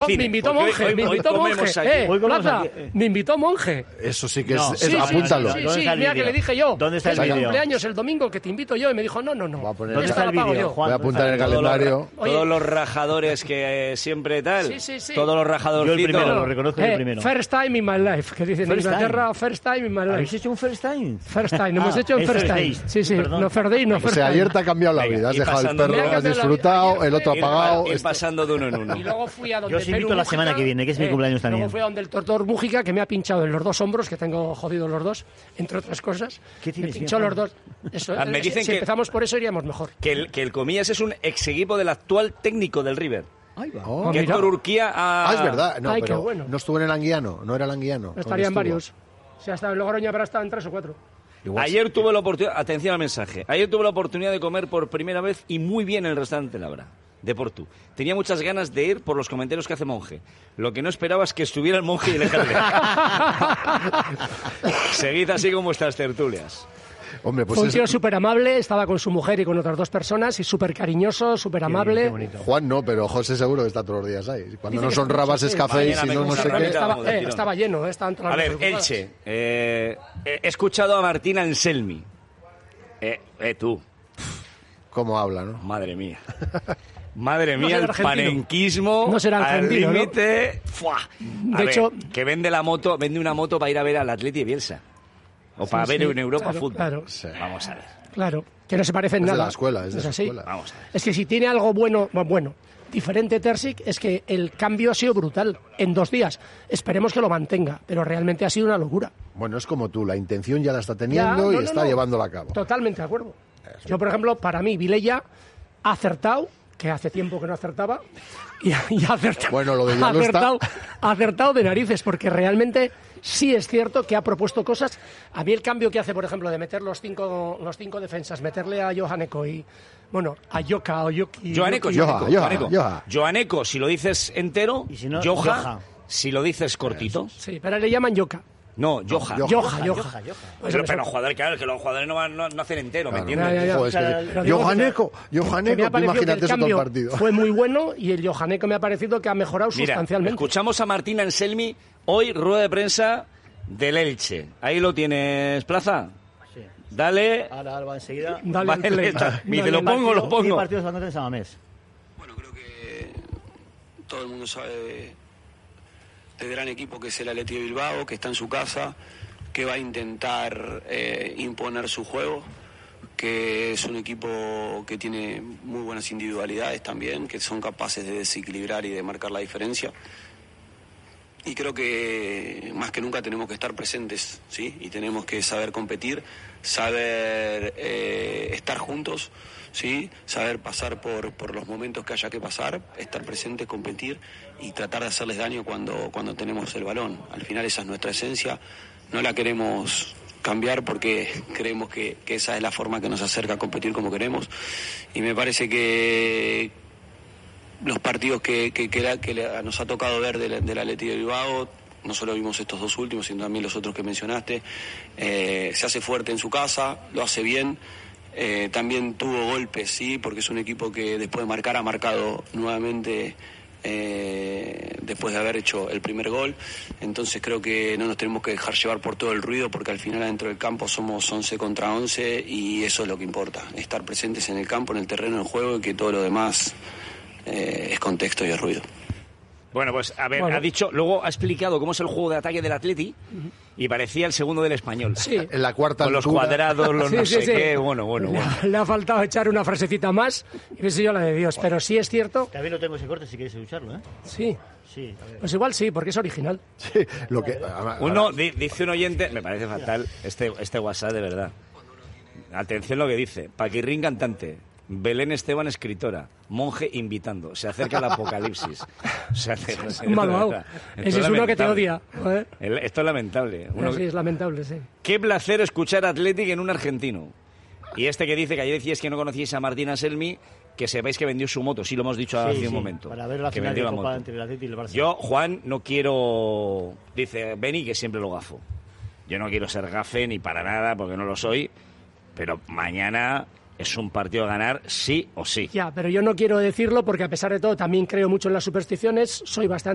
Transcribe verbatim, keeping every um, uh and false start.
cine. Me invitó Monje, hoy, me invitó hoy Monje. aquí. Eh, Hoy comemos Plaza, aquí, eh. me invitó Monje. Eso sí que es, No, es- Sí, sí, apúntalo. Sí, ¿Dónde sí, está el mira que vídeo? le dije yo. ¿Dónde está el es mi vídeo? cumpleaños el domingo, que te invito yo. Y me dijo, no, no, no. Voy a poner- ¿Dónde Esta está el la pago vídeo, yo. Juan? Voy a apuntar en el Todos los- calendario. Oye. Todos los rajadores que eh, siempre tal. Sí, sí, sí. Todos los Yo el rajadorcitos. primero, lo reconozco yo Eh, primero. first time in my life, que dicen en First Inglaterra, time. first time in my ¿Habéis life. hecho un first time? First time, hemos Ah, hecho en es first first time. date. Sí, sí, Perdón. no first day, no O first sea, time. ayer te ha cambiado la Venga, vida. Has ir dejado el pasando- perro, Me ha has cambiado la disfrutado, vida. el otro ha Ir, pagado. ir Este- pasando de uno en uno. Y luego fui a donde Yo os invito Perú la semana Mújica, que viene, que es mi cumpleaños también. Luego fui a donde el doctor Mújica, que me ha pinchado en los dos hombros, que tengo jodidos los dos, entre otras cosas. ¿Qué Me tienes, pinchó señor los dos. Eso, Ah, me eh, dicen si que- empezamos por eso iríamos mejor. Que el, que el Comillas es un ex equipo del actual técnico del River. Ahí va. Oh. que mira. Héctor Urquía ha... Ah, es verdad. No, Ay, qué pero bueno. no estuvo en el Anguiano. No era el Anguiano. ¿Dónde Estarían estuvo? varios. Si hasta en Logroño habrá estado en tres o cuatro. Igual Ayer tuve la oportunidad, atención al mensaje, ayer tuve la oportunidad de comer por primera vez y muy bien en el restaurante Labra, de Portu. Tenía muchas ganas de ir por los comentarios que hace Monje. Lo que no esperaba es que estuviera el Monje y el alcalde. Seguid así con vuestras tertulias. Hombre, pues Fue un es- tío súper amable, estaba con su mujer y con otras dos personas, y súper cariñoso, súper amable. Qué bonito. Juan no, pero José seguro que está todos los días ahí. Cuando Dice no que son sí, rabas sí. es café y Mañana si me no, no compro sé una qué. ramita. Estaba, vamos, del eh, tirón. estaba lleno, eh, estaban todas A las ver, preocupadas. Elche, eh, he escuchado a Martín Anselmi. Eh, eh, tú, Cómo habla, ¿no? madre mía. Madre No mía, será el argentino. panenquismo No será al argentino, ¿no? límite. ¡Fua! A De ver, hecho- que vende la moto, vende una moto para ir a ver al Atleti de Bielsa. O para Sí, ver sí, en Europa claro, fútbol. claro. Sí. Vamos a ver. Claro, que no se parecen Es de nada. la escuela, es de esa así. escuela. Vamos a ver. Es que si tiene algo bueno, bueno, bueno, diferente Terzic, es que el cambio ha sido brutal en dos días. Esperemos que lo mantenga, pero realmente ha sido una locura. Bueno, es como tú, la intención ya la está Ya, teniendo no, y no, está no. llevándola a cabo. Totalmente de acuerdo. Yo, por ejemplo, para mí, Vilella ha acertado, que hace tiempo que no acertaba, y, ha- y ha acertado. Bueno, lo de ya ha no está. acertado, ha acertado de narices, porque realmente sí es cierto que ha propuesto cosas. A mí el cambio que hace, por ejemplo, de meter los cinco, los cinco defensas, meterle a Johaneko y, bueno, a Joka o Yoki. Joaneco, Yoki- Joha, Joaneco, Joha, Joaneco. Joha. Joaneco, si lo dices entero, Y si no, Joha, Joha. si lo dices cortito. Sí, pero le llaman Yoka. No, Joha. Joha. Yoja, Yoja. Yoja, Yoja. Pues Pero, eso. pero jugadores, claro, que los jugadores no, van, no, no hacen entero, ¿me Claro. entiendes? Ya, ya, ya. Joder, es que- O sea, lo digo Johaneco, que me Johaneco, ha tú parecido que imagínate el eso todo el cambio partido. fue muy bueno y el Johaneco me ha parecido que ha mejorado Mira, sustancialmente. escuchamos a Martín Anselmi hoy, rueda de prensa del Elche. Ahí lo tienes, Plaza. Sí. Dale. Ahora, ahora va enseguida. Dale al Vale, play. está. Dale Dice, lo al- pongo, lo ¿Qué pongo. partidos van a tener en Samamés? Bueno, creo que todo el mundo sabe de- del gran equipo que es el Athletic de Bilbao, que está en su casa, que va a intentar eh, imponer su juego, que es un equipo que tiene muy buenas individualidades también, que son capaces de desequilibrar y de marcar la diferencia. Y creo que más que nunca tenemos que estar presentes, ¿sí? Y tenemos que saber competir, saber eh, estar juntos, ¿sí? Saber pasar por, por los momentos que haya que pasar, estar presentes, competir y tratar de hacerles daño cuando, cuando tenemos el balón. Al final esa es nuestra esencia, no la queremos cambiar porque creemos que, que esa es la forma que nos acerca a competir como queremos. Y me parece que los partidos que, que, que, la- que la- nos ha tocado ver del, del Athletic de Bilbao, no solo vimos estos dos últimos, sino también los otros que mencionaste, eh, se hace fuerte en su casa, lo hace bien, eh, también tuvo golpes, sí, porque es un equipo que después de marcar ha marcado nuevamente eh, después de haber hecho el primer gol, entonces creo que no nos tenemos que dejar llevar por todo el ruido, porque al final adentro del campo somos once contra once y eso es lo que importa, estar presentes en el campo, en el terreno del juego y que todo lo demás Eh, es contexto y es ruido. Bueno, pues a ver, Bueno. ha dicho, luego ha explicado cómo es el juego de ataque del Atleti y parecía el segundo del Español. Sí. En la cuarta Con los altura. cuadrados, los Sí, no sí, sé sí. qué, bueno, bueno, Le bueno. ha- Le ha faltado echar una frasecita más y no sé yo la de Dios, pero sí es cierto. También lo tengo ese corte si queréis escucharlo, ¿eh? Sí, Sí, a ver. pues igual sí, porque es original. Sí, lo que, ahora- Uno, di- dice un oyente, me parece fatal este, este WhatsApp, de verdad. Atención lo que dice. Paquirrín cantante, Belén Esteban escritora, Monje invitando, se acerca el apocalipsis. O sea, de- de- Un malvado. de verdad. Esto Ese es uno que te lamentable. odia. Joder. El- esto es lamentable. Uno Sí, que- es lamentable, sí. Qué placer escuchar Athletic en un argentino. Y este que dice, que ayer decíais que no conocíais a Martín Anselmi, que sepáis que vendió su moto. Sí, lo hemos dicho Sí, hace sí, un momento. Para ver la que final de vendió la Copa moto. entre el Atleti y el Barça. Yo, Juan, no quiero... Dice, Beni, que siempre lo gafo. Yo no quiero ser gafe ni para nada, porque no lo soy. Pero mañana es un partido a ganar sí o sí. Ya, pero yo no quiero decirlo porque a pesar de todo también creo mucho en las supersticiones, soy bastante